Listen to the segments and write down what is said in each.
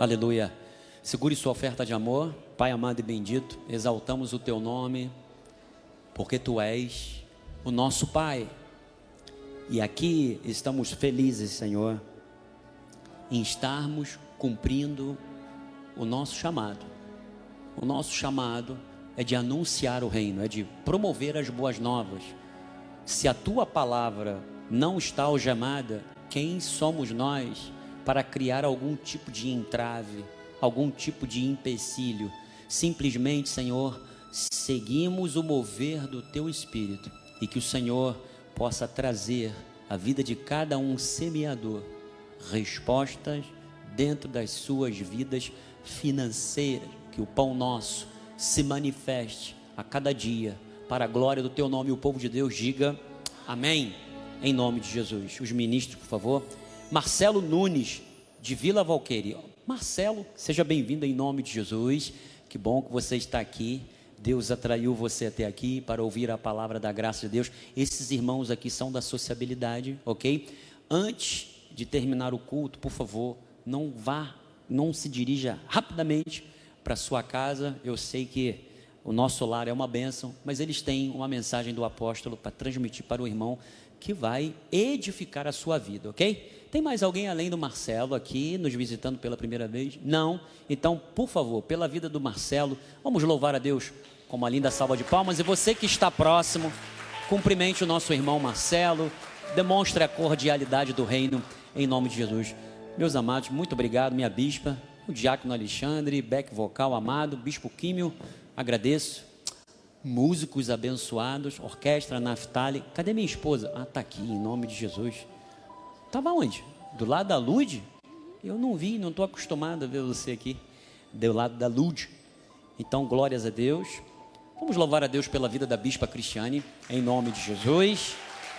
Aleluia. Segure sua oferta de amor. Pai amado e bendito, exaltamos o teu nome, porque tu és o nosso Pai. E aqui estamos felizes, Senhor, em estarmos cumprindo o nosso chamado. O nosso chamado é de anunciar o reino, é de promover as boas novas. Se a tua palavra não está algemada, quem somos nós para criar algum tipo de entrave, algum tipo de empecilho? Simplesmente, Senhor, seguimos o mover do teu Espírito, e que o Senhor possa trazer à vida de cada um semeador respostas dentro das suas vidas financeiras, que o pão nosso se manifeste a cada dia para a glória do teu nome. E o povo de Deus diga amém, em nome de Jesus. Os ministros, por favor. Marcelo Nunes, de Vila Valqueire. Marcelo, seja bem-vindo em nome de Jesus. Que bom que você está aqui. Deus atraiu você até aqui para ouvir a palavra da graça de Deus. Esses irmãos aqui são da sociabilidade, ok? Antes de terminar o culto, por favor, não se dirija rapidamente para sua casa. Eu sei que o nosso lar é uma bênção, mas eles têm uma mensagem do apóstolo para transmitir para o irmão, que vai edificar a sua vida, ok? Tem mais alguém além do Marcelo aqui nos visitando pela primeira vez? Não? Então, por favor, pela vida do Marcelo, vamos louvar a Deus com uma linda salva de palmas. E você que está próximo, cumprimente o nosso irmão Marcelo, demonstre a cordialidade do reino em nome de Jesus. Meus amados, muito obrigado, minha bispa, o diácono Alexandre, back vocal amado, bispo Químio, agradeço. Músicos abençoados, orquestra Naftali. Cadê minha esposa? Ah, está aqui, em nome de Jesus. Estava onde? Do lado da Lud? Eu não vi, não estou acostumado a ver você aqui, do lado da Lud. Então, glórias a Deus. Vamos louvar a Deus pela vida da bispa Cristiane, em nome de Jesus.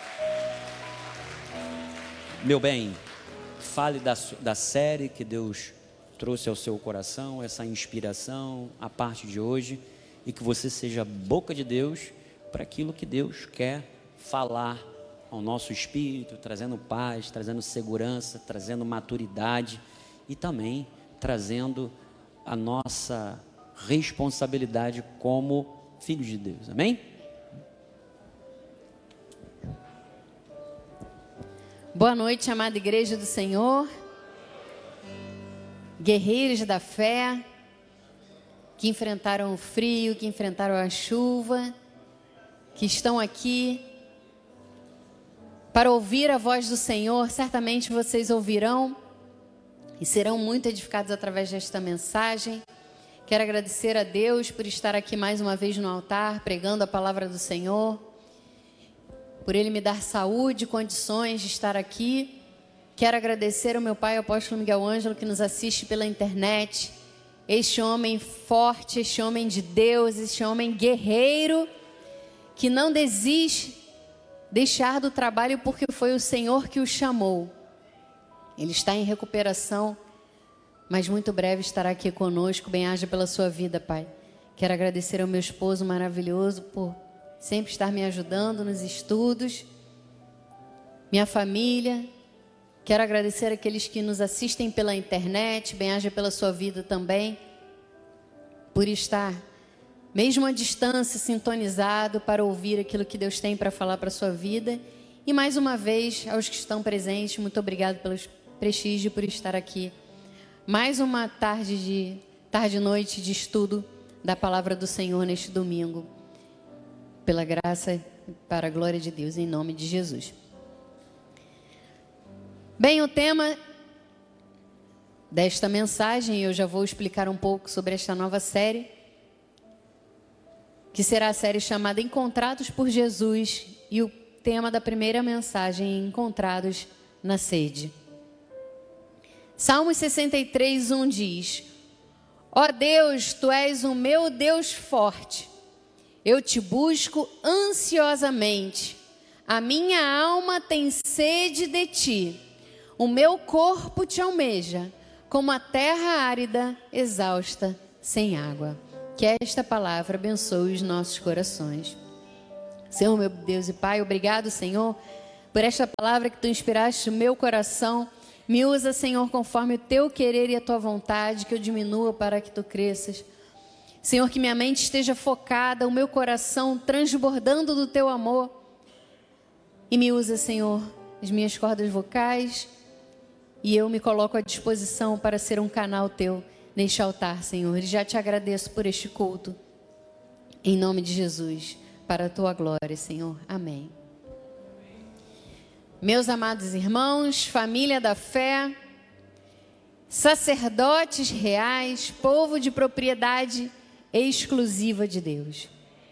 Meu bem, fale da série que Deus trouxe ao seu coração, essa inspiração, a parte de hoje, e que você seja a boca de Deus para aquilo que Deus quer falar ao nosso espírito, trazendo paz, trazendo segurança, trazendo maturidade e também trazendo a nossa responsabilidade como filhos de Deus. Amém? Boa noite, amada igreja do Senhor, guerreiros da fé, que enfrentaram o frio, que enfrentaram a chuva, que estão aqui para ouvir a voz do Senhor. Certamente vocês ouvirão e serão muito edificados através desta mensagem. Quero agradecer a Deus por estar aqui mais uma vez no altar, pregando a palavra do Senhor, por Ele me dar saúde e condições de estar aqui. Quero agradecer ao meu pai, o apóstolo Miguel Ângelo, que nos assiste pela internet. Este homem forte, este homem de Deus, este homem guerreiro, que não desiste deixar do trabalho porque foi o Senhor que o chamou. Ele está em recuperação, mas muito breve estará aqui conosco. Bem-haja pela sua vida, Pai. Quero agradecer ao meu esposo maravilhoso por sempre estar me ajudando nos estudos, minha família. Quero agradecer àqueles que nos assistem pela internet. Bem-haja pela sua vida também, por estar, mesmo à distância, sintonizado para ouvir aquilo que Deus tem para falar para a sua vida. E mais uma vez, aos que estão presentes, muito obrigado pelo prestígio, por estar aqui. Mais uma tarde e noite de estudo da palavra do Senhor neste domingo. Pela graça e para a glória de Deus, em nome de Jesus. Bem, o tema desta mensagem, eu já vou explicar um pouco sobre esta nova série, que será a série chamada Encontrados por Jesus, e o tema da primeira mensagem, Encontrados na Sede. Salmos 63:1 diz: Ó Deus, Tu és o meu Deus forte, eu te busco ansiosamente, a minha alma tem sede de Ti, o meu corpo Te almeja, como a terra árida, exausta, sem água. Que esta palavra abençoe os nossos corações. Senhor, meu Deus e Pai, obrigado, Senhor, por esta palavra que Tu inspiraste no meu coração. Me usa, Senhor, conforme o teu querer e a tua vontade, que eu diminua para que tu cresças. Senhor, que minha mente esteja focada, o meu coração transbordando do teu amor. E me usa, Senhor, as minhas cordas vocais, e eu me coloco à disposição para ser um canal teu neste altar, Senhor. E já te agradeço por este culto. Em nome de Jesus, para a tua glória, Senhor. Amém. Meus amados irmãos, família da fé, sacerdotes reais, povo de propriedade exclusiva de Deus.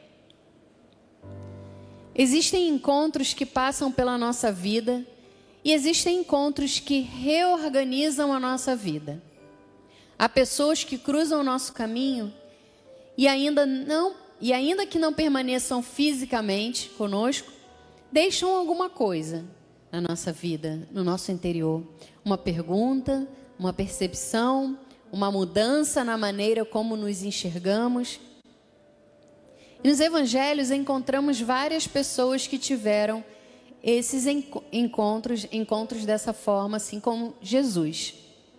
Existem encontros que passam pela nossa vida e existem encontros que reorganizam a nossa vida. Há pessoas que cruzam o nosso caminho e ainda que não permaneçam fisicamente conosco, deixam alguma coisa na nossa vida, no nosso interior. Uma pergunta, uma percepção, uma mudança na maneira como nos enxergamos. E nos evangelhos encontramos várias pessoas que tiveram esses encontros dessa forma, assim como Jesus.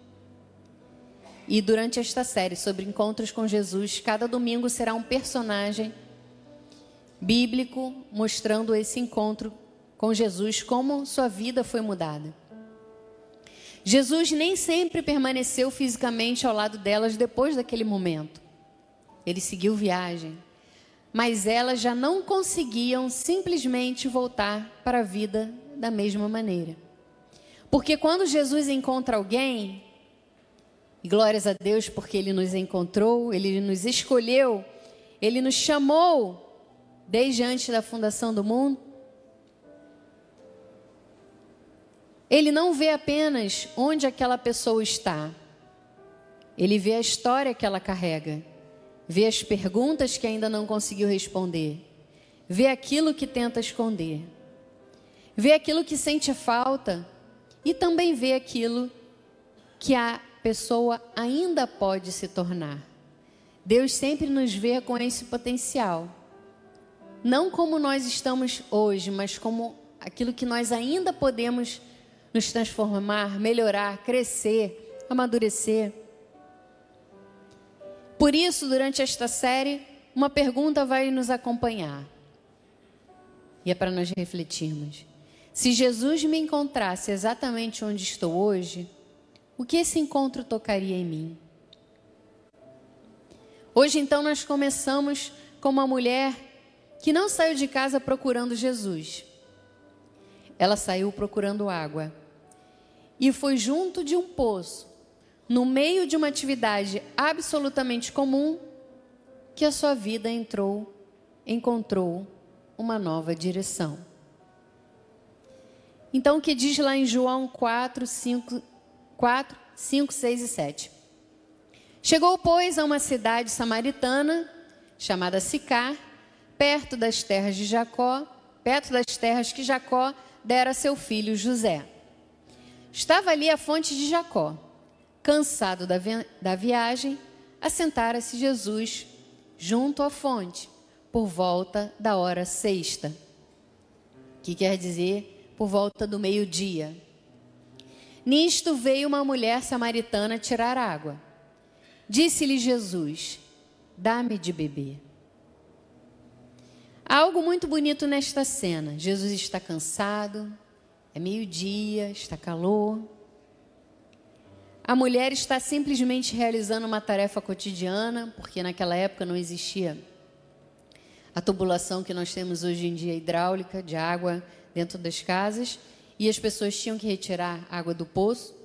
E durante esta série sobre encontros com Jesus, cada domingo será um personagem bíblico mostrando esse encontro com Jesus, como sua vida foi mudada. Jesus nem sempre permaneceu fisicamente ao lado delas depois daquele momento. Ele seguiu viagem, mas elas já não conseguiam simplesmente voltar para a vida da mesma maneira. Porque quando Jesus encontra alguém, e glórias a Deus porque Ele nos encontrou, Ele nos escolheu, Ele nos chamou desde antes da fundação do mundo, Ele não vê apenas onde aquela pessoa está. Ele vê a história que ela carrega. Vê as perguntas que ainda não conseguiu responder. Vê aquilo que tenta esconder. Vê aquilo que sente falta. E também vê aquilo que a pessoa ainda pode se tornar. Deus sempre nos vê com esse potencial. Não como nós estamos hoje, mas como aquilo que nós ainda podemos nos transformar, melhorar, crescer, amadurecer. Por isso, durante esta série, uma pergunta vai nos acompanhar. E é para nós refletirmos. Se Jesus me encontrasse exatamente onde estou hoje, o que esse encontro tocaria em mim? Hoje, então, nós começamos com uma mulher que não saiu de casa procurando Jesus. Ela saiu procurando água. E foi junto de um poço, no meio de uma atividade absolutamente comum, que a sua vida encontrou uma nova direção. Então, o que diz lá em João 4, 5, 6 e 7? Chegou, pois, a uma cidade samaritana, chamada Sicar, perto das terras que Jacó dera a seu filho José. Estava ali a fonte de Jacó. Cansado da viagem, assentara-se Jesus junto à fonte, por volta da hora sexta, que quer dizer por volta do meio-dia. Nisto veio uma mulher samaritana tirar água. Disse-lhe Jesus: dá-me de beber. Há algo muito bonito nesta cena. Jesus está cansado, é meio-dia, está calor. A mulher está simplesmente realizando uma tarefa cotidiana, porque naquela época não existia a tubulação que nós temos hoje em dia, hidráulica, de água dentro das casas, e as pessoas tinham que retirar água do poço.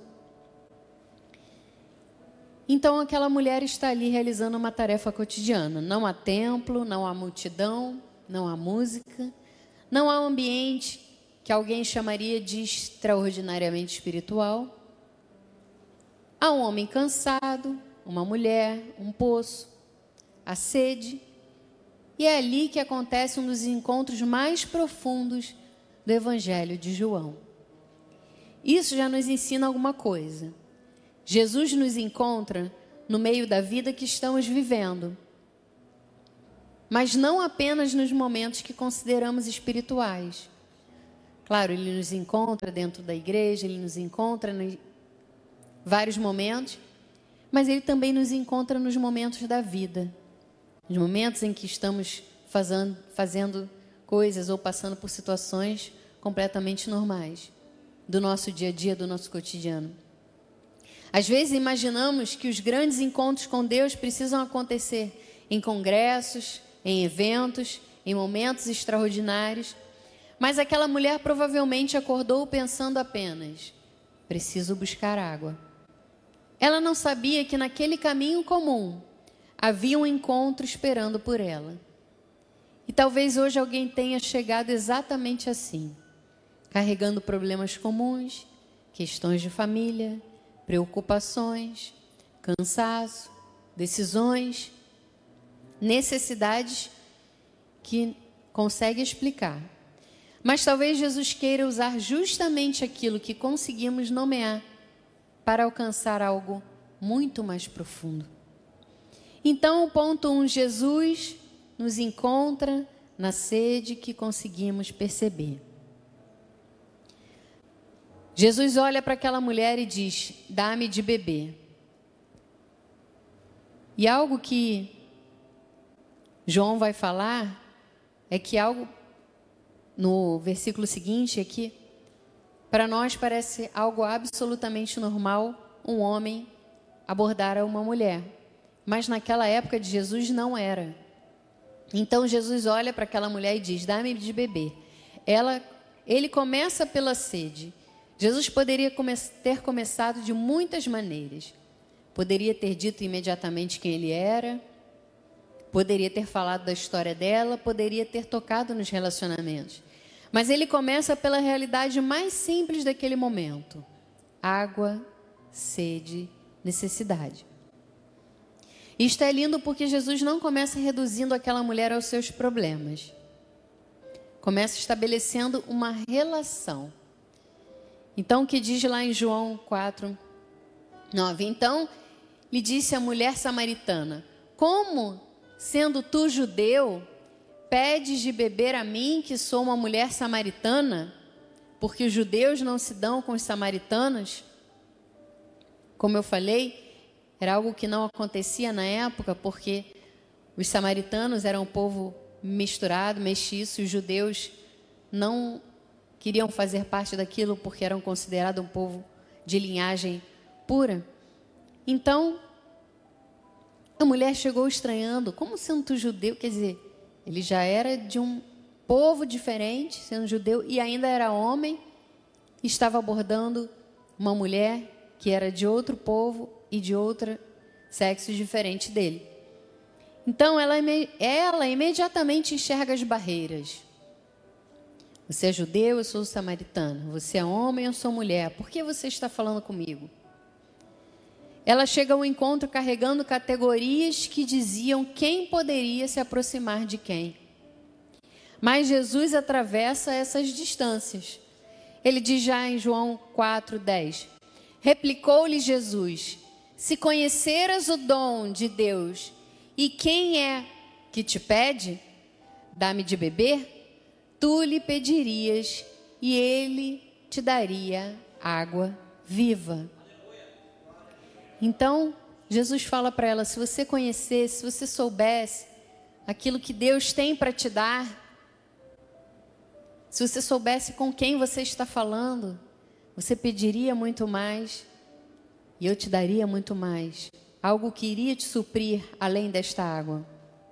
Então aquela mulher está ali realizando uma tarefa cotidiana. Não há templo, não há multidão, não há música, não há ambiente que alguém chamaria de extraordinariamente espiritual. Há um homem cansado, uma mulher, um poço, a sede. E é ali que acontece um dos encontros mais profundos do Evangelho de João. Isso já nos ensina alguma coisa. Jesus nos encontra no meio da vida que estamos vivendo, mas não apenas nos momentos que consideramos espirituais. Claro, Ele nos encontra dentro da igreja, Ele nos encontra vários momentos, mas Ele também nos encontra nos momentos da vida, nos momentos em que estamos fazendo coisas ou passando por situações completamente normais do nosso dia a dia, do nosso cotidiano. Às vezes imaginamos que os grandes encontros com Deus precisam acontecer em congressos, em eventos, em momentos extraordinários, mas aquela mulher provavelmente acordou pensando apenas: preciso buscar água. Ela não sabia que naquele caminho comum havia um encontro esperando por ela. E talvez hoje alguém tenha chegado exatamente assim, carregando problemas comuns, questões de família, preocupações, cansaço, decisões, necessidades que consegue explicar. Mas talvez Jesus queira usar justamente aquilo que conseguimos nomear para alcançar algo muito mais profundo. Então, o ponto 1, Jesus nos encontra na sede que conseguimos perceber. Jesus olha para aquela mulher e diz: dá-me de beber. E algo que João vai falar é que algo no versículo seguinte é que para nós parece algo absolutamente normal um homem abordar uma mulher, mas naquela época de Jesus não era. Então Jesus olha para aquela mulher e diz: dá-me de beber. Ele começa pela sede. Jesus poderia ter começado de muitas maneiras. Poderia ter dito imediatamente quem ele era, poderia ter falado da história dela, poderia ter tocado nos relacionamentos. Mas ele começa pela realidade mais simples daquele momento: água, sede, necessidade. Isto é lindo porque Jesus não começa reduzindo aquela mulher aos seus problemas. Começa estabelecendo uma relação. Então, o que diz lá em João 4, 9? Então, lhe disse a mulher samaritana: como, sendo tu judeu, pedes de beber a mim, que sou uma mulher samaritana? Porque os judeus não se dão com os samaritanos. Como eu falei, era algo que não acontecia na época, porque os samaritanos eram um povo misturado, mestiço, e os judeus não queriam fazer parte daquilo porque eram considerados um povo de linhagem pura. Então, a mulher chegou estranhando: como sendo tu judeu? Quer dizer, ele já era de um povo diferente, sendo judeu, e ainda era homem, e estava abordando uma mulher que era de outro povo e de outro sexo diferente dele. Então, ela imediatamente enxerga as barreiras. Você é judeu, eu sou samaritano. Você é homem, eu sou mulher. Por que você está falando comigo? Ela chega ao encontro carregando categorias que diziam quem poderia se aproximar de quem. Mas Jesus atravessa essas distâncias. Ele diz já em João 4:10. Replicou-lhe Jesus: se conheceras o dom de Deus e quem é que te pede, dá-me de beber, tu lhe pedirias e ele te daria água viva. Então, Jesus fala para ela: se você conhecesse, se você soubesse aquilo que Deus tem para te dar, se você soubesse com quem você está falando, você pediria muito mais e eu te daria muito mais. Algo que iria te suprir além desta água.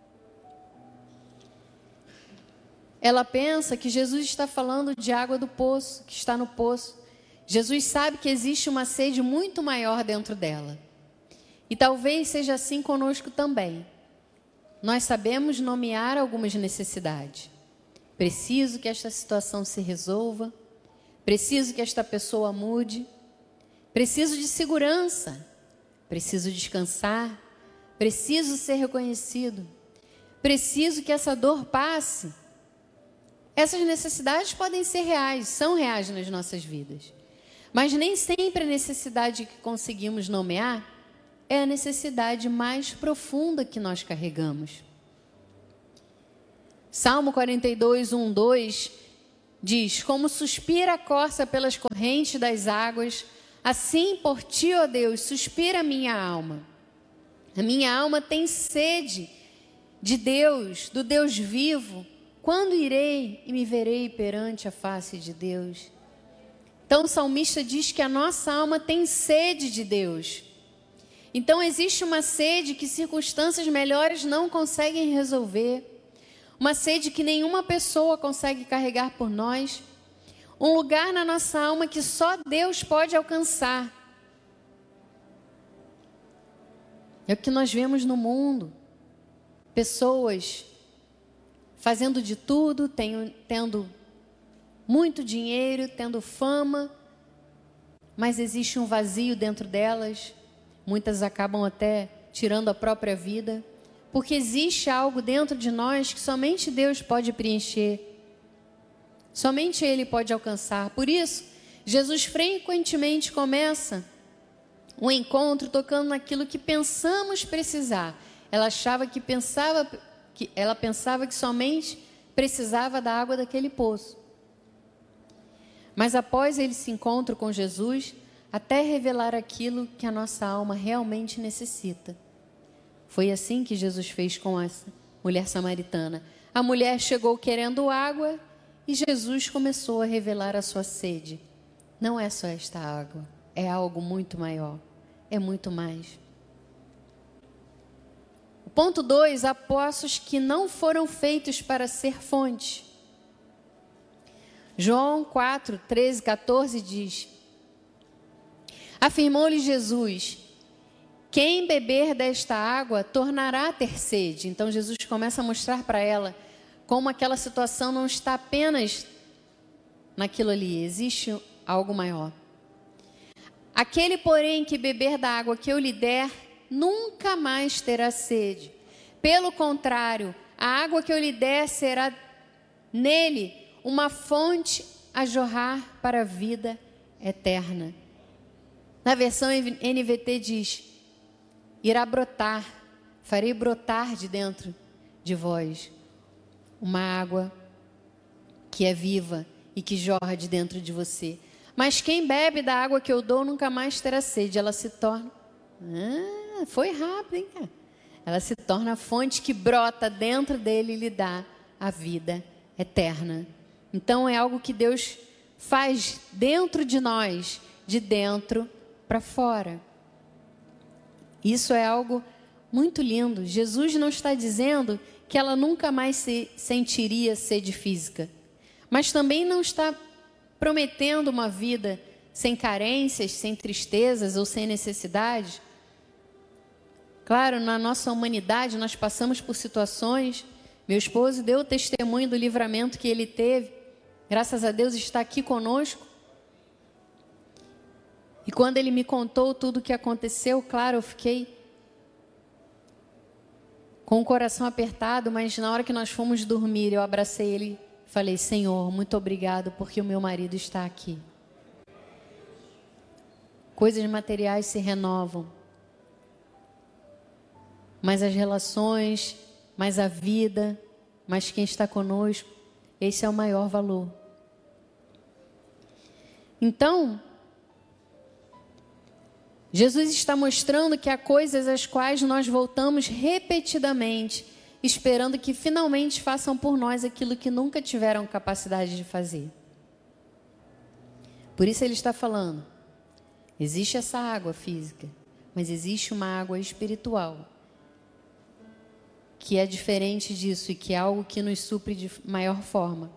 Ela pensa que Jesus está falando de água do poço, que está no poço. Jesus sabe que existe uma sede muito maior dentro dela. E talvez seja assim conosco também. Nós sabemos nomear algumas necessidades. Preciso que esta situação se resolva. Preciso que esta pessoa mude. Preciso de segurança. Preciso descansar. Preciso ser reconhecido. Preciso que essa dor passe. Essas necessidades podem ser reais, são reais nas nossas vidas. Mas nem sempre a necessidade que conseguimos nomear é a necessidade mais profunda que nós carregamos. Salmo 42, 1, 2 diz: como suspira a corça pelas correntes das águas, Assim por ti, ó Deus, suspira a minha alma. A minha alma tem sede de Deus, do Deus vivo. Quando irei e me verei perante a face de Deus? Então o salmista diz que a nossa alma tem sede de Deus. Então existe uma sede que circunstâncias melhores não conseguem resolver. Uma sede que nenhuma pessoa consegue carregar por nós. Um lugar na nossa alma que só Deus pode alcançar. É o que nós vemos no mundo. Pessoas fazendo de tudo, tendo muito dinheiro, tendo fama, mas existe um vazio dentro delas. Muitas acabam até tirando a própria vida, porque existe algo dentro de nós que somente Deus pode preencher. Somente Ele pode alcançar. Por isso, Jesus frequentemente começa o encontro tocando naquilo que pensamos precisar. Ela pensava que somente precisava da água daquele poço. Mas após esse encontro com Jesus, até revelar aquilo que a nossa alma realmente necessita. Foi assim que Jesus fez com essa mulher samaritana. A mulher chegou querendo água e Jesus começou a revelar a sua sede. Não é só esta água, é algo muito maior, é muito mais. O ponto 2, há poços que não foram feitos para ser fonte. João 4, 13, 14 diz: afirmou-lhe Jesus: quem beber desta água tornará a ter sede. Então Jesus começa a mostrar para ela como aquela situação não está apenas naquilo ali, existe algo maior. Aquele, porém, que beber da água que eu lhe der, nunca mais terá sede. Pelo contrário, a água que eu lhe der será nele uma fonte a jorrar para a vida eterna. Na versão NVT diz: irá brotar, farei brotar de dentro de vós uma água que é viva e que jorra de dentro de você. Mas quem bebe da água que eu dou nunca mais terá sede. Ela se torna... foi rápido, hein, cara? Ela se torna a fonte que brota dentro dele e lhe dá a vida eterna. Então é algo que Deus faz dentro de nós, de dentro para fora. Isso é algo muito lindo. Jesus não está dizendo que ela nunca mais sentiria sede física, mas também não está prometendo uma vida sem carências, sem tristezas ou sem necessidades. Claro, na nossa humanidade nós passamos por situações. Meu esposo deu o testemunho do livramento que ele teve. Graças a Deus está aqui conosco. E quando ele me contou tudo o que aconteceu, claro, eu fiquei com o coração apertado, mas na hora que nós fomos dormir, eu abracei ele e falei: Senhor, muito obrigado porque o meu marido está aqui. Coisas materiais se renovam, mas as relações, mas a vida, mas quem está conosco, esse é o maior valor. Então, Jesus está mostrando que há coisas às quais nós voltamos repetidamente, esperando que finalmente façam por nós aquilo que nunca tiveram capacidade de fazer. Por isso ele está falando, existe essa água física, mas existe uma água espiritual, que é diferente disso e que é algo que nos supre de maior forma.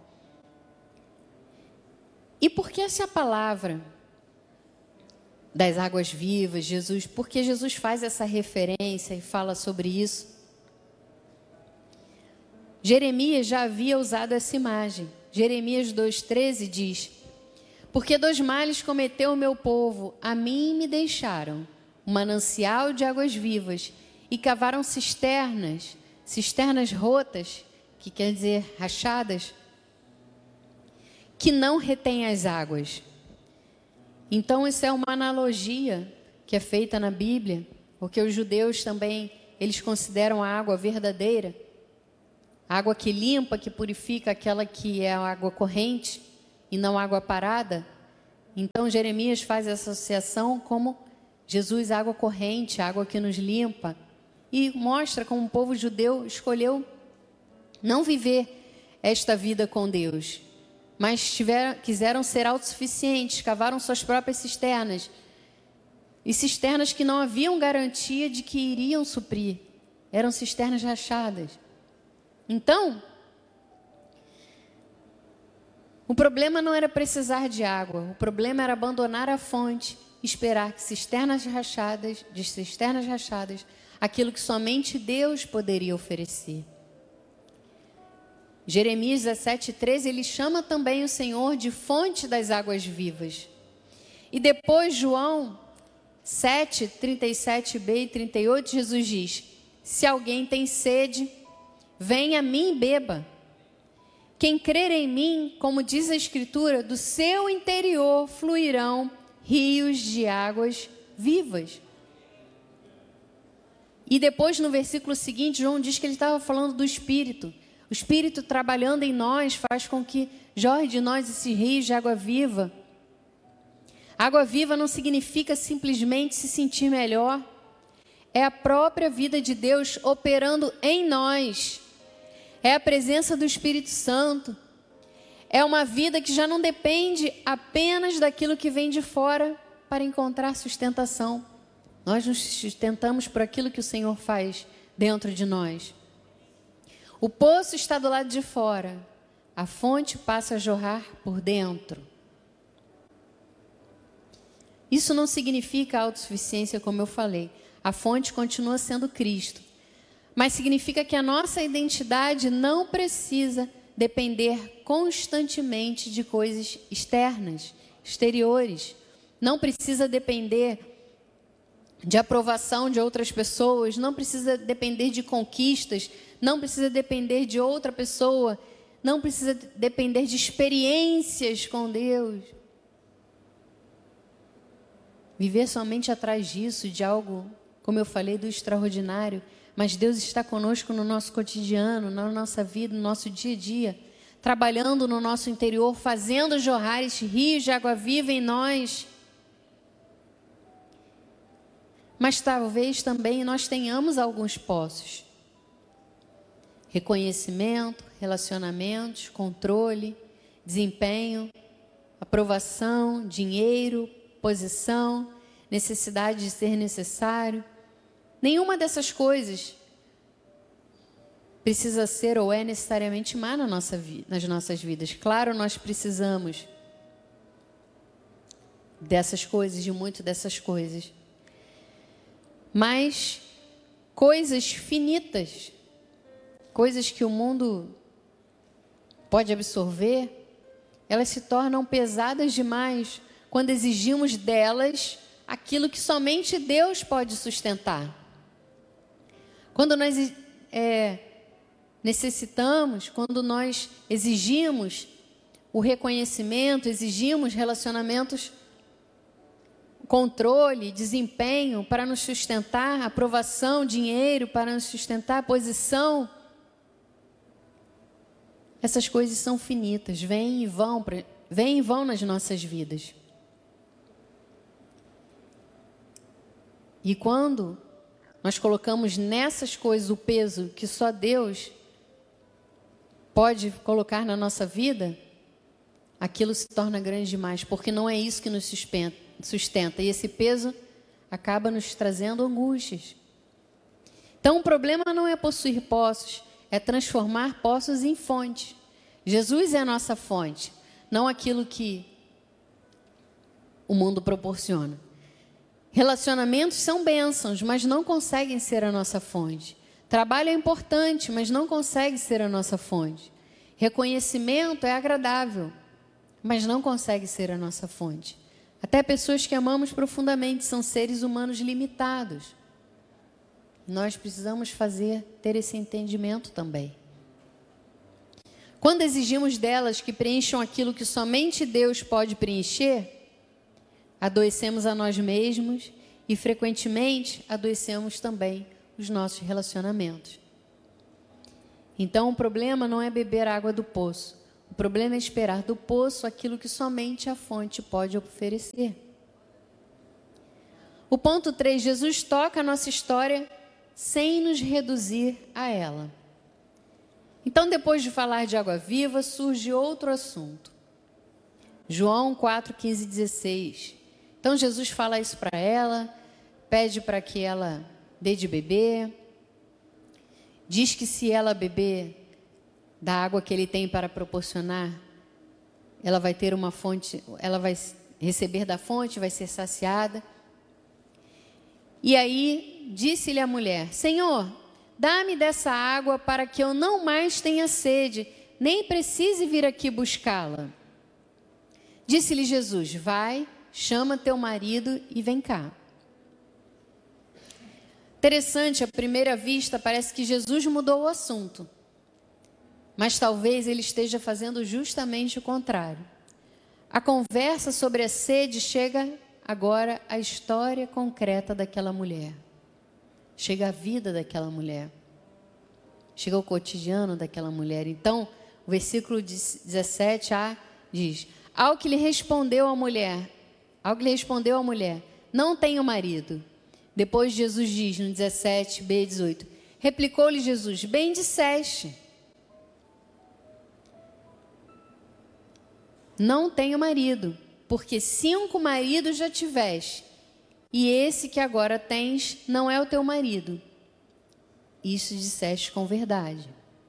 E por que essa palavra das águas vivas, Jesus, porque Jesus faz essa referência e fala sobre isso? Jeremias já havia usado essa imagem. Jeremias 2,13 diz: porque 2 males cometeu o meu povo, a mim me deixaram um manancial de águas vivas e cavaram cisternas rotas, que quer dizer rachadas, que não retêm as águas. Então isso é uma analogia que é feita na Bíblia, porque os judeus também, eles consideram a água verdadeira, a água que limpa, que purifica, aquela que é a água corrente e não água parada, Então Jeremias faz essa associação como Jesus, água corrente, água que nos limpa, e mostra como o povo judeu escolheu não viver esta vida com Deus, mas quiseram ser autossuficientes, cavaram suas próprias cisternas, e cisternas que não haviam garantia de que iriam suprir, eram cisternas rachadas. Então, o problema não era precisar de água, o problema era abandonar a fonte, esperar que de cisternas rachadas, aquilo que somente Deus poderia oferecer. Jeremias 17:13, ele chama também o Senhor de fonte das águas vivas. E depois João 7:37b e 38, Jesus diz: se alguém tem sede, venha a mim e beba. Quem crer em mim, como diz a Escritura, do seu interior fluirão rios de águas vivas. E depois no versículo seguinte, João diz que ele estava falando do Espírito. O Espírito trabalhando em nós faz com que jorre de nós esse rio de água viva. Água viva não significa simplesmente se sentir melhor. É a própria vida de Deus operando em nós. É a presença do Espírito Santo. É uma vida que já não depende apenas daquilo que vem de fora para encontrar sustentação. Nós nos sustentamos por aquilo que o Senhor faz dentro de nós. O poço está do lado de fora. A fonte passa a jorrar por dentro. Isso não significa autossuficiência, como eu falei. A fonte continua sendo Cristo. Mas significa que a nossa identidade não precisa depender constantemente de coisas externas, exteriores. Não precisa depender de aprovação de outras pessoas, não precisa depender de conquistas, não precisa depender de outra pessoa, não precisa depender de experiências com Deus. Viver somente atrás disso, de algo, como eu falei, do extraordinário, mas Deus está conosco no nosso cotidiano, na nossa vida, no nosso dia a dia, trabalhando no nosso interior, fazendo jorrar estes rios de água viva em nós. Mas talvez também nós tenhamos alguns poços. Reconhecimento, relacionamentos, controle, desempenho, aprovação, dinheiro, posição, necessidade de ser necessário. Nenhuma dessas coisas precisa ser ou é necessariamente má nas nossas vidas. Claro, nós precisamos dessas coisas, de muito dessas coisas. Mas coisas finitas, coisas que o mundo pode absorver, elas se tornam pesadas demais quando exigimos delas aquilo que somente Deus pode sustentar. Quando nós necessitamos, quando nós exigimos o reconhecimento, exigimos relacionamentos, controle, desempenho para nos sustentar, aprovação, dinheiro para nos sustentar, posição, essas coisas são finitas, vêm e vão nas nossas vidas. E quando nós colocamos nessas coisas o peso que só Deus pode colocar na nossa vida, aquilo se torna grande demais, porque não é isso que nos sustenta. E esse peso acaba nos trazendo angústias. Então o problema não é possuir poços, é transformar poços em fontes. Jesus é a nossa fonte, não aquilo que o mundo proporciona. Relacionamentos são bênçãos, mas não conseguem ser a nossa fonte. Trabalho é importante, mas não consegue ser a nossa fonte. Reconhecimento é agradável, mas não consegue ser a nossa fonte. Até pessoas que amamos profundamente são seres humanos limitados. Nós precisamos ter esse entendimento também. Quando exigimos delas que preencham aquilo que somente Deus pode preencher, adoecemos a nós mesmos e, frequentemente, adoecemos também os nossos relacionamentos. Então, o problema não é beber água do poço. O problema é esperar do poço aquilo que somente a fonte pode oferecer. O ponto 3, Jesus toca a nossa história sem nos reduzir a ela. Então, depois de falar de água viva, surge outro assunto. João 4, 15 e 16. Então, Jesus fala isso para ela, pede para que ela dê de beber. Diz que se ela beber da água que ele tem para proporcionar, ela vai ter uma fonte, ela vai receber da fonte, vai ser saciada. E aí, disse-lhe a mulher: Senhor, dá-me dessa água para que eu não mais tenha sede, nem precise vir aqui buscá-la. Disse-lhe Jesus: vai, chama teu marido e vem cá. Interessante, à primeira vista, parece que Jesus mudou o assunto. Mas talvez ele esteja fazendo justamente o contrário. A conversa sobre a sede chega agora à história concreta daquela mulher. Chega à vida daquela mulher. Chega ao cotidiano daquela mulher. Então, o versículo 17a diz: Ao que lhe respondeu a mulher, não tenho marido. Depois Jesus diz no 17b, 18, replicou-lhe Jesus: bem disseste, não tenho marido, porque 5 maridos já tiveste, e esse que agora tens não é o teu marido. Isso disseste com verdade.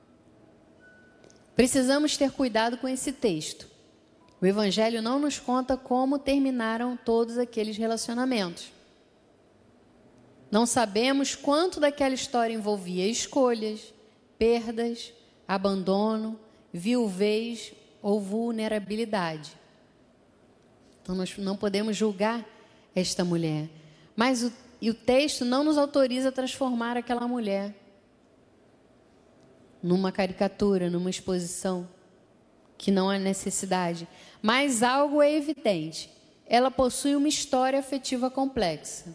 Precisamos ter cuidado com esse texto. O Evangelho não nos conta como terminaram todos aqueles relacionamentos. Não sabemos quanto daquela história envolvia escolhas, perdas, abandono, viuvez ou vulnerabilidade. Então, nós não podemos julgar esta mulher. Mas o texto não nos autoriza a transformar aquela mulher numa caricatura, numa exposição, que não há necessidade. Mas algo é evidente. Ela possui uma história afetiva complexa.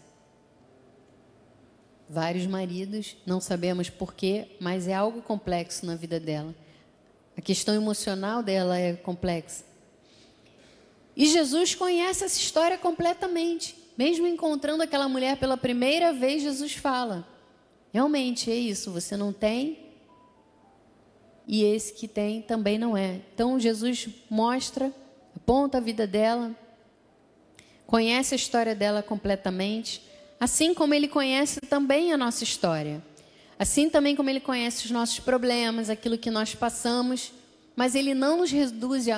Vários maridos, não sabemos porquê, mas é algo complexo na vida dela. A questão emocional dela é complexa. E Jesus conhece essa história completamente. Mesmo encontrando aquela mulher pela primeira vez, Jesus fala: realmente é isso, você não tem, e esse que tem também não é. Então Jesus mostra, aponta a vida dela, conhece a história dela completamente, assim como ele conhece também a nossa história. Assim também como ele conhece os nossos problemas, aquilo que nós passamos, mas ele não nos reduz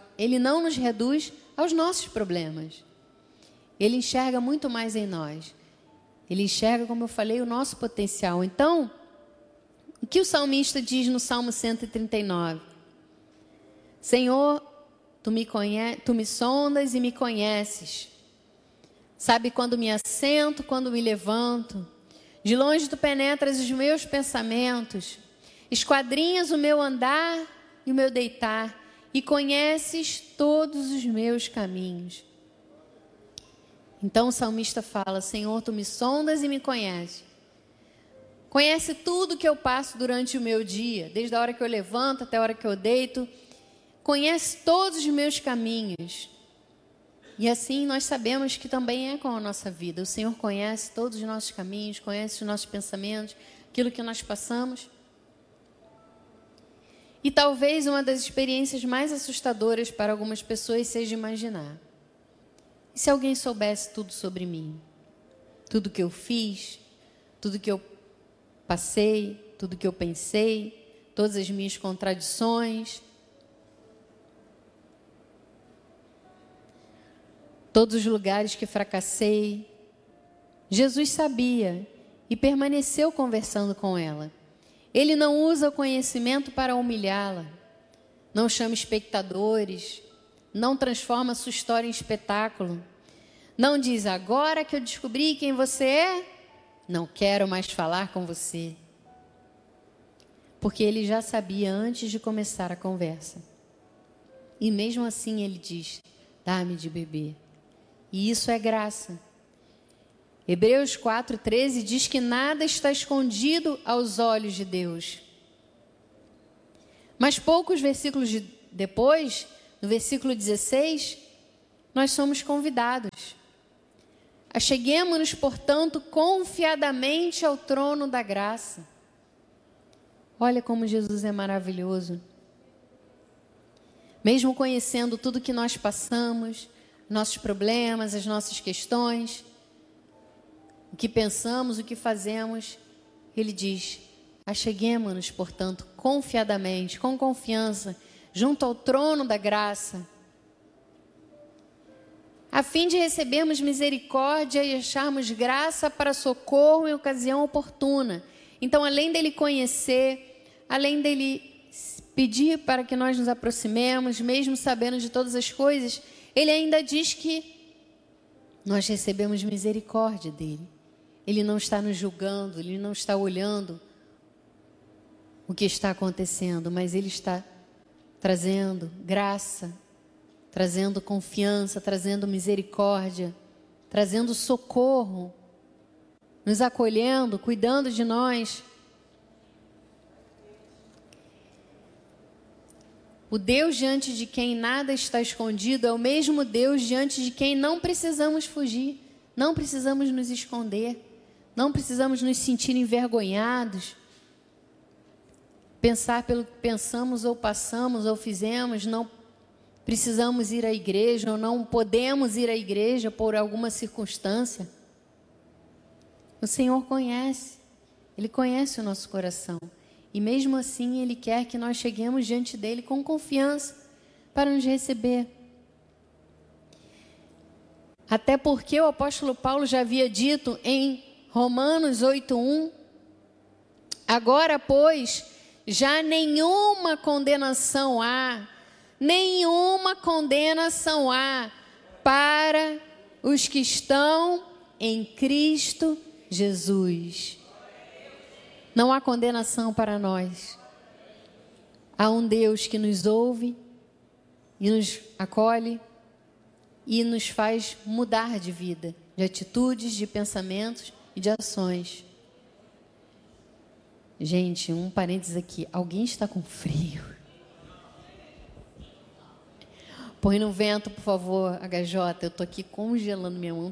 aos nossos problemas. Ele enxerga muito mais em nós. Ele enxerga, como eu falei, o nosso potencial. Então, o que o salmista diz no Salmo 139? Senhor, tu me sondas e me conheces. Sabe quando me assento, quando me levanto. De longe tu penetras os meus pensamentos. Esquadrinhas o meu andar e o meu deitar. E conheces todos os meus caminhos. Então o salmista fala: Senhor, tu me sondas e me conheces. Conhece tudo que eu passo durante o meu dia, desde a hora que eu levanto até a hora que eu deito. Conhece todos os meus caminhos. E assim nós sabemos que também é com a nossa vida. O Senhor conhece todos os nossos caminhos, conhece os nossos pensamentos, aquilo que nós passamos. E talvez uma das experiências mais assustadoras para algumas pessoas seja imaginar: e se alguém soubesse tudo sobre mim? Tudo que eu fiz, tudo que eu passei, tudo que eu pensei, todas as minhas contradições, todos os lugares que fracassei. Jesus sabia e permaneceu conversando com ela. Ele não usa o conhecimento para humilhá-la, não chama espectadores, não transforma sua história em espetáculo, não diz: agora que eu descobri quem você é, não quero mais falar com você. Porque ele já sabia antes de começar a conversa. E mesmo assim ele diz: dá-me de beber. E isso é graça. Hebreus 4,13 diz que nada está escondido aos olhos de Deus. Mas poucos versículos depois, no versículo 16, nós somos convidados. Acheguemo-nos, portanto, confiadamente ao trono da graça. Olha como Jesus é maravilhoso. Mesmo conhecendo tudo que nós passamos, nossos problemas, as nossas questões, o que pensamos, o que fazemos, Ele diz: acheguemo-nos, portanto, confiadamente, com confiança, junto ao trono da graça, a fim de recebermos misericórdia e acharmos graça para socorro em ocasião oportuna. Então, além dele conhecer, além dele pedir para que nós nos aproximemos, mesmo sabendo de todas as coisas, ele ainda diz que nós recebemos misericórdia dele. Ele não está nos julgando, ele não está olhando o que está acontecendo, mas ele está trazendo graça, trazendo confiança, trazendo misericórdia, trazendo socorro, nos acolhendo, cuidando de nós. O Deus diante de quem nada está escondido é o mesmo Deus diante de quem não precisamos fugir, não precisamos nos esconder, não precisamos nos sentir envergonhados, pensar pelo que pensamos ou passamos ou fizemos, não precisamos ir à igreja ou não podemos ir à igreja por alguma circunstância. O Senhor conhece, Ele conhece o nosso coração. E mesmo assim, Ele quer que nós cheguemos diante dEle com confiança para nos receber. Até porque o apóstolo Paulo já havia dito em Romanos 8:1, agora, pois, já nenhuma condenação há para os que estão em Cristo Jesus. Não há condenação para nós. Há um Deus que nos ouve e nos acolhe e nos faz mudar de vida, de atitudes, de pensamentos e de ações. Gente, um parênteses aqui. Alguém está com frio? Põe no vento, por favor, HJ. Eu estou aqui congelando. Minha mão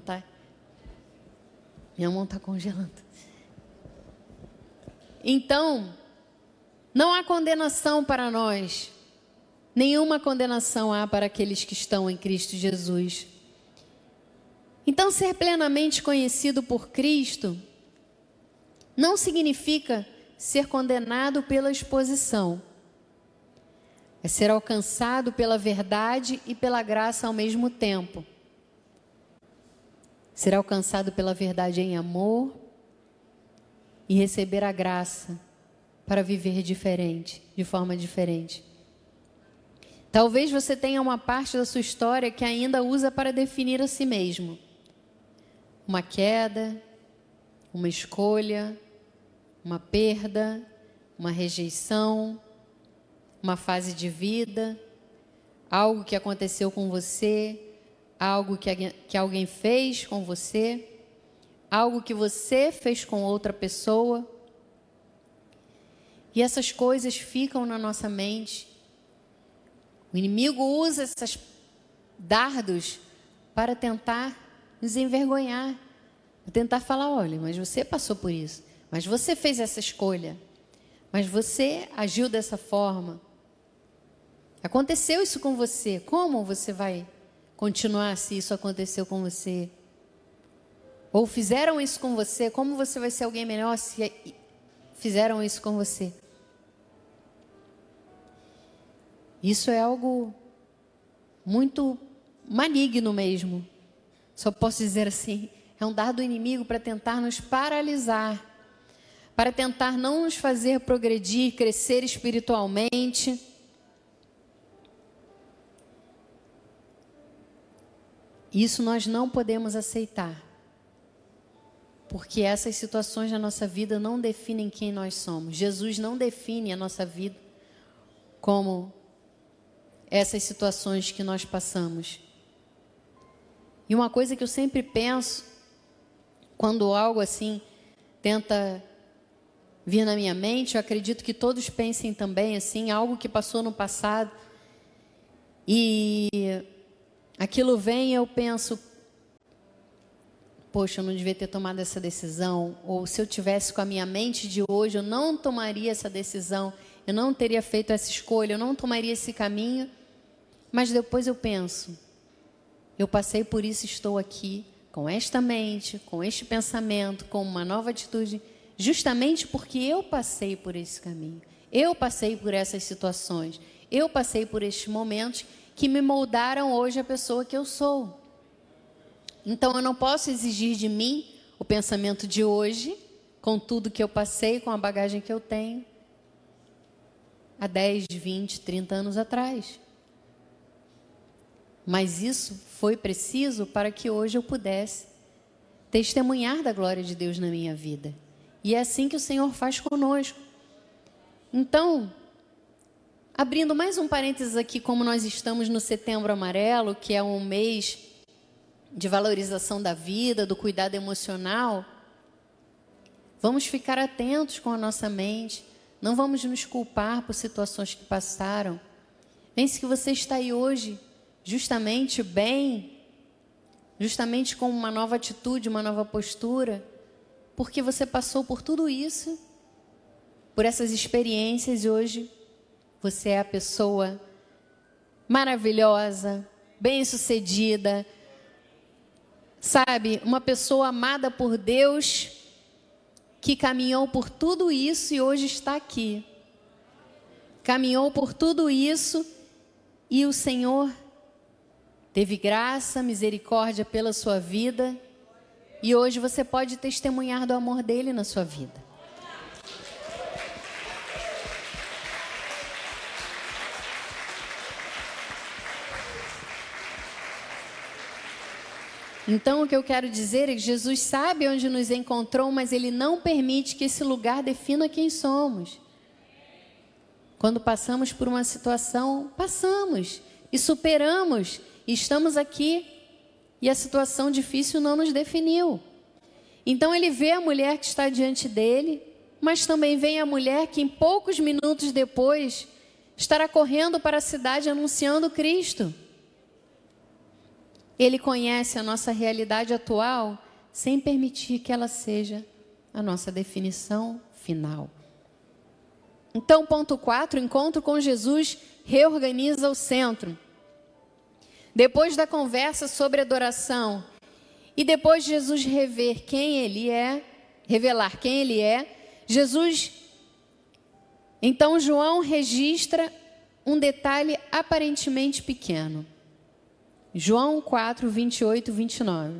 está congelando. Então, não há condenação para nós. Nenhuma condenação há para aqueles que estão em Cristo Jesus. Então, ser plenamente conhecido por Cristo não significa ser condenado pela exposição. É ser alcançado pela verdade e pela graça ao mesmo tempo. Ser alcançado pela verdade em amor e receber a graça para viver diferente, de forma diferente. Talvez você tenha uma parte da sua história que ainda usa para definir a si mesmo. Uma queda, uma escolha, uma perda, uma rejeição, uma fase de vida, algo que aconteceu com você, algo que alguém fez com você, algo que você fez com outra pessoa. E essas coisas ficam na nossa mente. O inimigo usa esses dardos para tentar nos envergonhar, para tentar falar: olha, mas você passou por isso, mas você fez essa escolha, mas você agiu dessa forma. Aconteceu isso com você, como você vai continuar se isso aconteceu com você? Ou fizeram isso com você, como você vai ser alguém melhor se fizeram isso com você? Isso é algo muito maligno mesmo. Só posso dizer assim, é um dardo do inimigo para tentar nos paralisar, para tentar não nos fazer progredir, crescer espiritualmente. Isso nós não podemos aceitar, porque essas situações na nossa vida não definem quem nós somos. Jesus não define a nossa vida como essas situações que nós passamos. E uma coisa que eu sempre penso, quando algo assim tenta vir na minha mente, eu acredito que todos pensem também assim, algo que passou no passado, E aquilo vem e eu penso, poxa, eu não devia ter tomado essa decisão. Ou se eu tivesse com a minha mente de hoje, eu não tomaria essa decisão. Eu não teria feito essa escolha, eu não tomaria esse caminho. Mas depois eu penso, eu passei por isso, estou aqui, com esta mente, com este pensamento, com uma nova atitude, justamente porque eu passei por esse caminho. Eu passei por essas situações. Eu passei por estes momentos que me moldaram hoje a pessoa que eu sou. Então eu não posso exigir de mim o pensamento de hoje, com tudo que eu passei, com a bagagem que eu tenho, há 10, 20, 30 anos atrás. Mas isso foi preciso para que hoje eu pudesse testemunhar da glória de Deus na minha vida. E é assim que o Senhor faz conosco. Então, abrindo mais um parênteses aqui, como nós estamos no Setembro Amarelo, que é um mês de valorização da vida, do cuidado emocional, vamos ficar atentos com a nossa mente, não vamos nos culpar por situações que passaram. Pense que você está aí hoje justamente bem, justamente com uma nova atitude, uma nova postura, porque você passou por tudo isso, por essas experiências, e hoje você é a pessoa maravilhosa, bem-sucedida, sabe, uma pessoa amada por Deus, que caminhou por tudo isso e hoje está aqui. Caminhou por tudo isso e o Senhor teve graça, misericórdia pela sua vida, e hoje você pode testemunhar do amor dele na sua vida. Então o que eu quero dizer é que Jesus sabe onde nos encontrou, mas ele não permite que esse lugar defina quem somos. Quando passamos por uma situação, passamos e superamos. Estamos aqui e a situação difícil não nos definiu. Então ele vê a mulher que está diante dele, mas também vem a mulher que em poucos minutos depois estará correndo para a cidade anunciando Cristo. Ele conhece a nossa realidade atual sem permitir que ela seja a nossa definição final. Então, ponto 4, encontro com Jesus reorganiza o centro. Depois da conversa sobre adoração e depois de Jesus revelar quem ele é, então João registra um detalhe aparentemente pequeno. João 4, 28 e 29.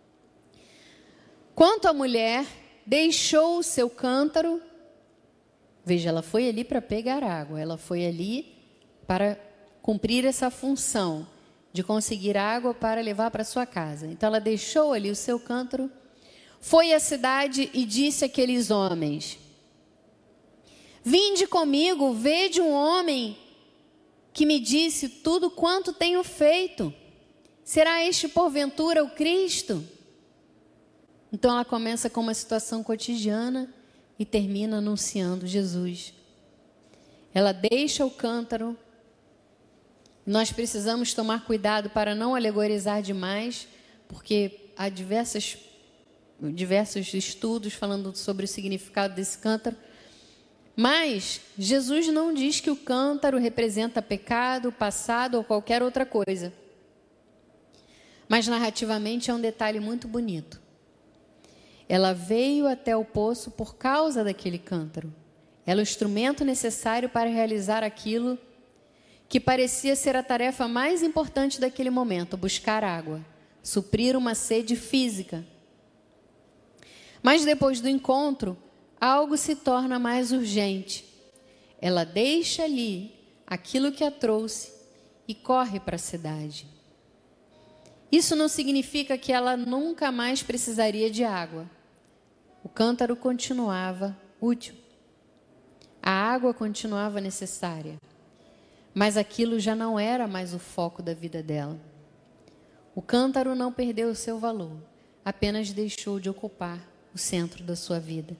Quanto à mulher, deixou o seu cântaro. Veja, ela foi ali para pegar água. Ela foi ali para cumprir essa função de conseguir água para levar para sua casa. Então ela deixou ali o seu cântaro, foi à cidade e disse àqueles homens: vinde comigo, vede um homem que me disse tudo quanto tenho feito. Será este porventura o Cristo? Então ela começa com uma situação cotidiana e termina anunciando Jesus. Ela deixa o cântaro. Nós precisamos tomar cuidado para não alegorizar demais, porque há diversos estudos falando sobre o significado desse cântaro. Mas Jesus não diz que o cântaro representa pecado, passado ou qualquer outra coisa. Mas narrativamente é um detalhe muito bonito. Ela veio até o poço por causa daquele cântaro. Ela é o instrumento necessário para realizar aquilo que parecia ser a tarefa mais importante daquele momento, buscar água, suprir uma sede física. Mas depois do encontro, algo se torna mais urgente. Ela deixa ali aquilo que a trouxe e corre para a cidade. Isso não significa que ela nunca mais precisaria de água. O cântaro continuava útil. A água continuava necessária. Mas aquilo já não era mais o foco da vida dela. O cântaro não perdeu o seu valor, apenas deixou de ocupar o centro da sua vida.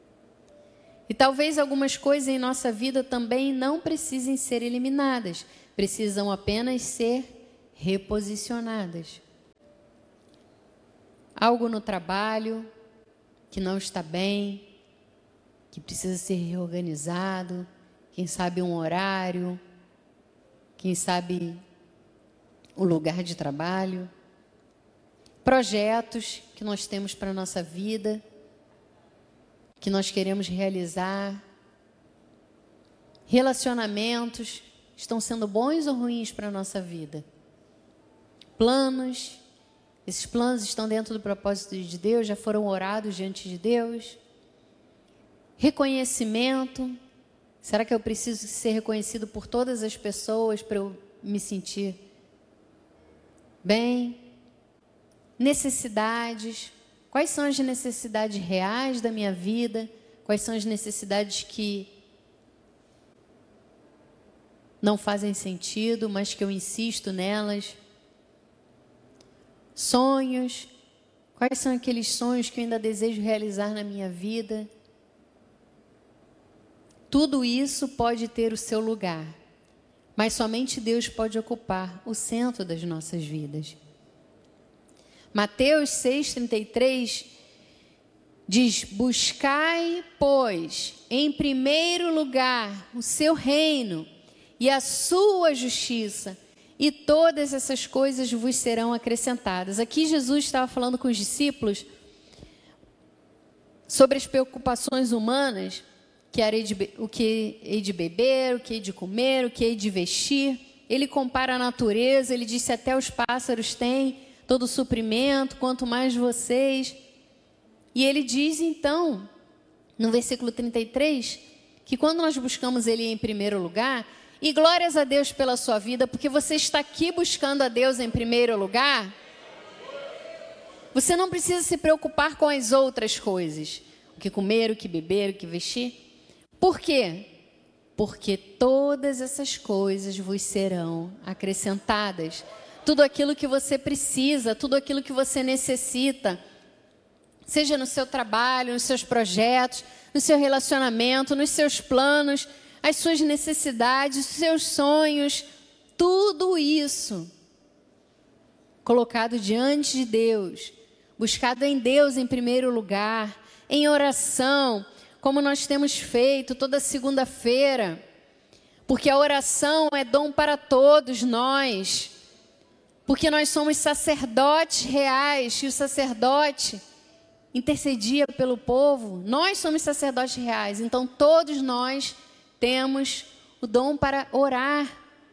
E talvez algumas coisas em nossa vida também não precisem ser eliminadas, precisam apenas ser reposicionadas. Algo no trabalho que não está bem, que precisa ser reorganizado, quem sabe um horário, quem sabe o lugar de trabalho, projetos que nós temos para a nossa vida, que nós queremos realizar, relacionamentos estão sendo bons ou ruins para a nossa vida, planos, esses planos estão dentro do propósito de Deus, já foram orados diante de Deus, reconhecimento, será que eu preciso ser reconhecido por todas as pessoas para eu me sentir bem? Necessidades, quais são as necessidades reais da minha vida? Quais são as necessidades que não fazem sentido, mas que eu insisto nelas? Sonhos, quais são aqueles sonhos que eu ainda desejo realizar na minha vida? Tudo isso pode ter o seu lugar, mas somente Deus pode ocupar o centro das nossas vidas. Mateus 6,33 diz: buscai, pois, em primeiro lugar o seu reino e a sua justiça, e todas essas coisas vos serão acrescentadas. Aqui Jesus estava falando com os discípulos sobre as preocupações humanas, o que hei de beber, o que hei de comer, o que hei de vestir. Ele compara a natureza, ele disse: até os pássaros têm todo o suprimento, quanto mais vocês. E ele diz então, no versículo 33, que quando nós buscamos ele em primeiro lugar, e glórias a Deus pela sua vida, porque você está aqui buscando a Deus em primeiro lugar, você não precisa se preocupar com as outras coisas, o que comer, o que beber, o que vestir. Por quê? Porque todas essas coisas vos serão acrescentadas. Tudo aquilo que você precisa, tudo aquilo que você necessita, seja no seu trabalho, nos seus projetos, no seu relacionamento, nos seus planos, as suas necessidades, os seus sonhos, tudo isso colocado diante de Deus, buscado em Deus em primeiro lugar, em oração, como nós temos feito toda segunda-feira, porque a oração é dom para todos nós, porque nós somos sacerdotes reais, e o sacerdote intercedia pelo povo, nós somos sacerdotes reais, então todos nós temos o dom para orar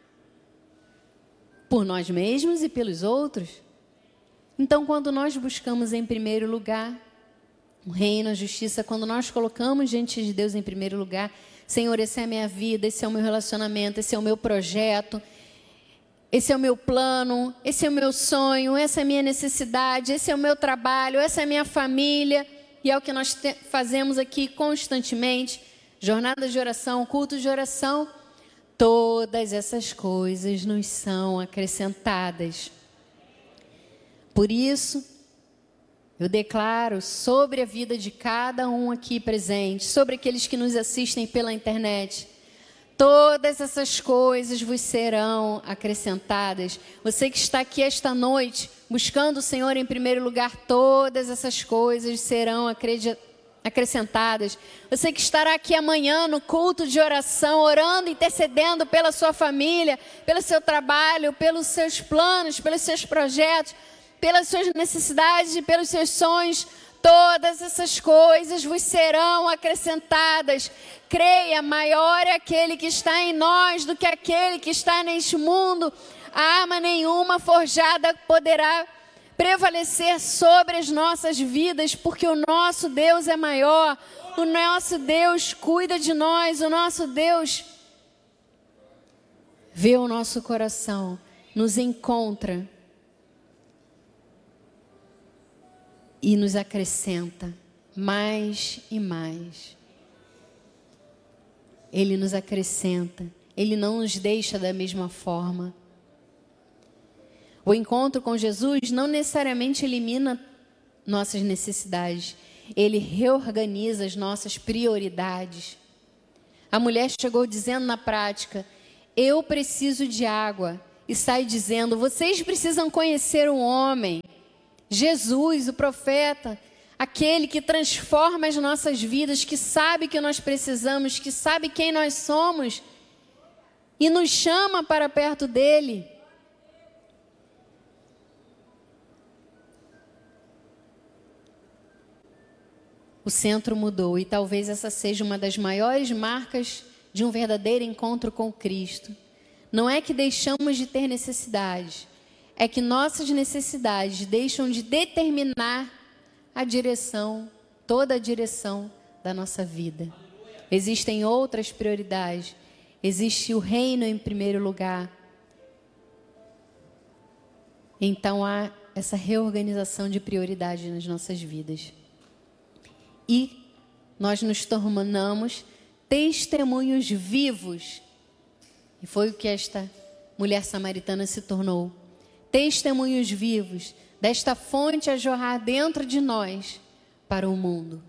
por nós mesmos e pelos outros. Então, quando nós buscamos em primeiro lugar o reino, a justiça, quando nós colocamos diante de Deus em primeiro lugar, Senhor, essa é a minha vida, esse é o meu relacionamento, esse é o meu projeto, esse é o meu plano, esse é o meu sonho, essa é a minha necessidade, esse é o meu trabalho, essa é a minha família, e é o que nós fazemos aqui constantemente, jornadas de oração, cultos de oração, todas essas coisas nos são acrescentadas. Por isso, eu declaro sobre a vida de cada um aqui presente, sobre aqueles que nos assistem pela internet, todas essas coisas vos serão acrescentadas. Você que está aqui esta noite, buscando o Senhor em primeiro lugar, todas essas coisas serão acrescentadas. Você que estará aqui amanhã no culto de oração, orando, intercedendo pela sua família, pelo seu trabalho, pelos seus planos, pelos seus projetos, pelas suas necessidades e pelos seus sonhos, todas essas coisas vos serão acrescentadas. Creia, maior é aquele que está em nós do que aquele que está neste mundo. A arma nenhuma forjada poderá prevalecer sobre as nossas vidas, porque o nosso Deus é maior, o nosso Deus cuida de nós, o nosso Deus vê o nosso coração, nos encontra e nos acrescenta mais e mais. Ele nos acrescenta, Ele não nos deixa da mesma forma. O encontro com Jesus não necessariamente elimina nossas necessidades, ele reorganiza as nossas prioridades. A mulher chegou dizendo na prática: eu preciso de água, e sai dizendo, vocês precisam conhecer um homem, Jesus, o profeta, aquele que transforma as nossas vidas, que sabe que nós precisamos, que sabe quem nós somos, e nos chama para perto dele. O centro mudou, e talvez essa seja uma das maiores marcas de um verdadeiro encontro com Cristo. Não é que deixamos de ter necessidades, é que nossas necessidades deixam de determinar a direção, toda a direção da nossa vida. Existem outras prioridades, existe o reino em primeiro lugar. Então há essa reorganização de prioridades nas nossas vidas. E nós nos tornamos testemunhos vivos. E foi o que esta mulher samaritana se tornou. Testemunhos vivos desta fonte a jorrar dentro de nós para o mundo.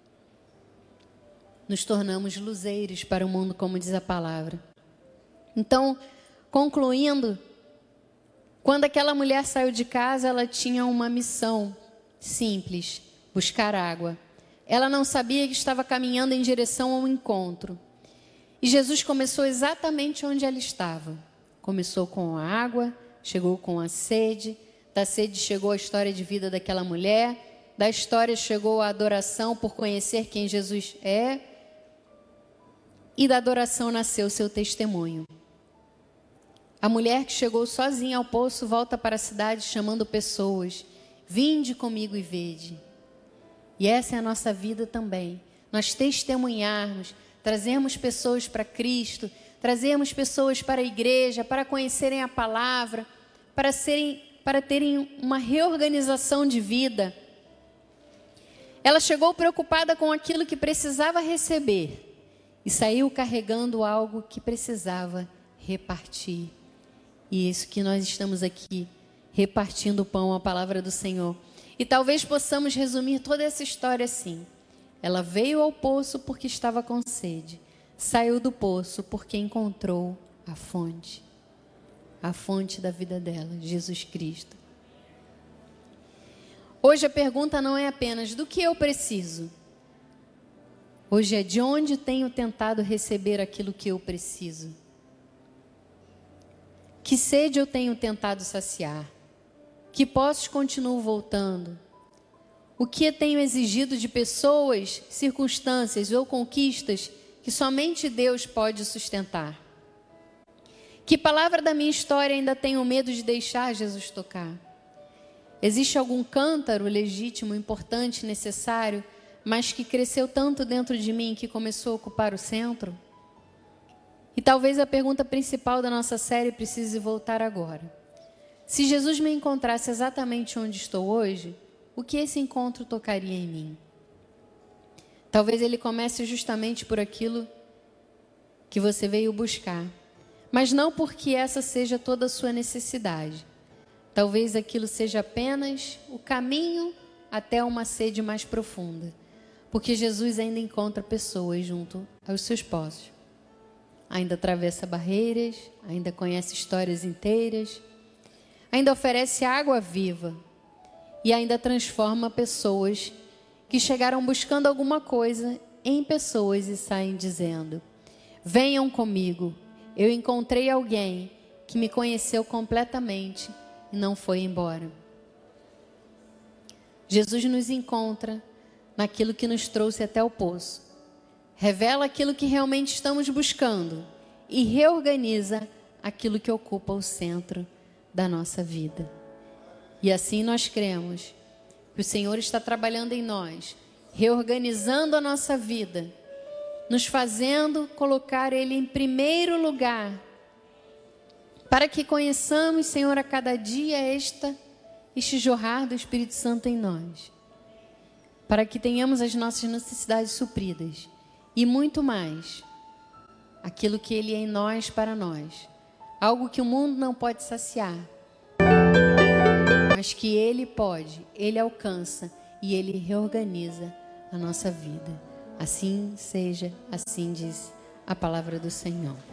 Nos tornamos luzeiros para o mundo, como diz a palavra. Então, concluindo, quando aquela mulher saiu de casa, ela tinha uma missão simples: buscar água. Ela não sabia que estava caminhando em direção ao encontro. E Jesus começou exatamente onde ela estava. Começou com a água, chegou com a sede. Da sede chegou a história de vida daquela mulher. Da história chegou a adoração por conhecer quem Jesus é. E da adoração nasceu o seu testemunho. A mulher que chegou sozinha ao poço volta para a cidade chamando pessoas. Vinde comigo e vede. E essa é a nossa vida também. Nós testemunharmos, trazermos pessoas para Cristo, trazermos pessoas para a igreja, para conhecerem a palavra, para terem uma reorganização de vida. Ela chegou preocupada com aquilo que precisava receber e saiu carregando algo que precisava repartir. E é isso que nós estamos aqui, repartindo o pão, a palavra do Senhor. E talvez possamos resumir toda essa história assim. Ela veio ao poço porque estava com sede. Saiu do poço porque encontrou a fonte da vida dela, Jesus Cristo. Hoje a pergunta não é apenas do que eu preciso. Hoje é de onde tenho tentado receber aquilo que eu preciso. Que sede eu tenho tentado saciar? Que postos continuo voltando? O que tenho exigido de pessoas, circunstâncias ou conquistas que somente Deus pode sustentar? Que palavra da minha história ainda tenho medo de deixar Jesus tocar? Existe algum cântaro legítimo, importante, necessário, mas que cresceu tanto dentro de mim que começou a ocupar o centro? E talvez a pergunta principal da nossa série precise voltar agora. Se Jesus me encontrasse exatamente onde estou hoje, o que esse encontro tocaria em mim? Talvez ele comece justamente por aquilo que você veio buscar, mas não porque essa seja toda a sua necessidade. Talvez aquilo seja apenas o caminho até uma sede mais profunda, porque Jesus ainda encontra pessoas junto aos seus poços. Ainda atravessa barreiras, ainda conhece histórias inteiras, ainda oferece água viva e ainda transforma pessoas que chegaram buscando alguma coisa em pessoas e saem dizendo: venham comigo, eu encontrei alguém que me conheceu completamente e não foi embora. Jesus nos encontra naquilo que nos trouxe até o poço, revela aquilo que realmente estamos buscando e reorganiza aquilo que ocupa o centro da nossa vida. E assim nós cremos que o Senhor está trabalhando em nós, reorganizando a nossa vida, nos fazendo colocar Ele em primeiro lugar, para que conheçamos, Senhor, a cada dia este jorrar do Espírito Santo em nós, para que tenhamos as nossas necessidades supridas e muito mais, aquilo que Ele é em nós para nós, algo que o mundo não pode saciar, mas que Ele pode, Ele alcança e Ele reorganiza a nossa vida. Assim seja, assim diz a palavra do Senhor.